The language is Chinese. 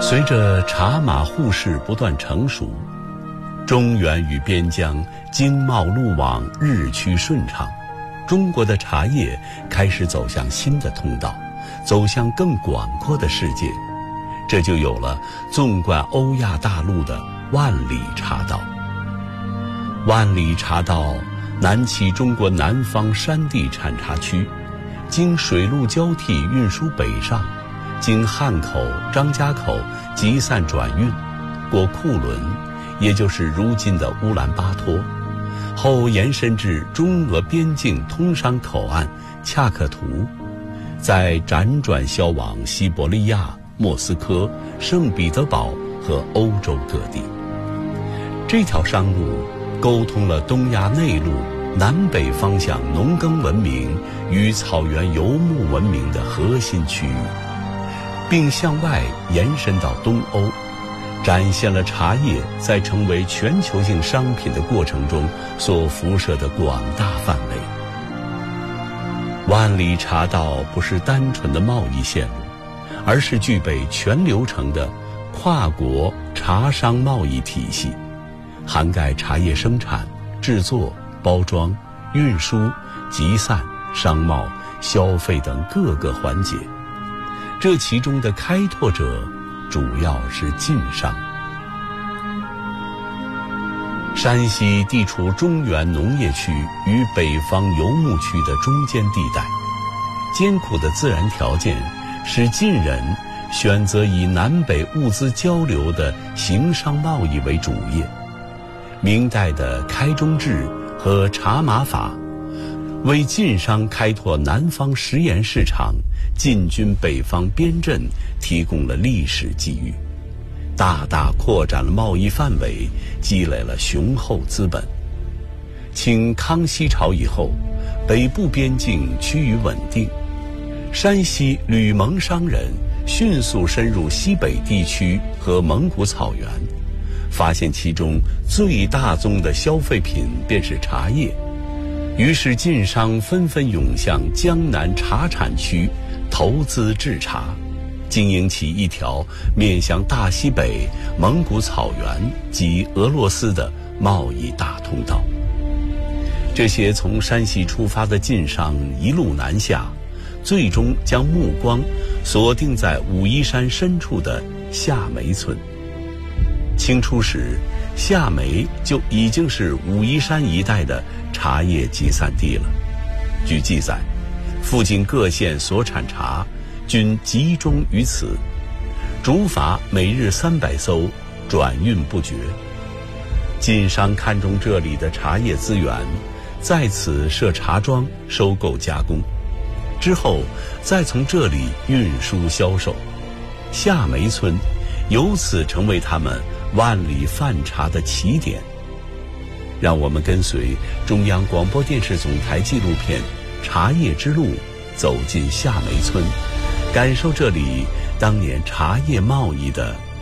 随着茶马互市不断成熟，中原与边疆经贸路网日趋顺畅，中国的茶叶开始走向新的通道，走向更广阔的世界，这就有了纵贯欧亚大陆的万里茶道。万里茶道南起中国南方山地产茶区，经水陆交替运输北上，经汉口、张家口集散转运，过库伦，也就是如今的乌兰巴托，后延伸至中俄边境通商口岸恰克图，再辗转销往西伯利亚、莫斯科、圣彼得堡和欧洲各地。这条商路沟通了东亚内陆南北方向农耕文明与草原游牧文明的核心区域，并向外延伸到东欧，展现了茶叶在成为全球性商品的过程中所辐射的广大范围。万里茶道不是单纯的贸易线路，而是具备全流程的跨国茶商贸易体系，涵盖茶叶生产、制作、包装、运输、集散、商贸、消费等各个环节。这其中的开拓者主要是晋商。山西地处中原农业区与北方游牧区的中间地带，艰苦的自然条件使晋人选择以南北物资交流的行商贸易为主业。明代的开中制和茶马法为晋商开拓南方食盐市场、进军北方边镇提供了历史机遇，大大扩展了贸易范围，积累了雄厚资本。清康熙朝以后，北部边境趋于稳定，山西吕蒙商人迅速深入西北地区和蒙古草原，发现其中最大宗的消费品便是茶叶，于是晋商纷纷涌向江南茶产区投资制茶，经营起一条面向大西北、蒙古草原及俄罗斯的贸易大通道。这些从山西出发的晋商一路南下，最终将目光锁定在武夷山深处的夏梅村。清初时，夏梅就已经是武夷山一带的茶叶集散地了。据记载，附近各县所产茶均集中于此，竹筏每日300艘，转运不绝。晋商看中这里的茶叶资源，在此设茶庄收购加工，之后再从这里运输销售。夏梅村由此成为他们万里贩茶的起点。让我们跟随中央广播电视总台纪录片《茶叶之路》走进夏梅村，感受这里当年茶叶贸易的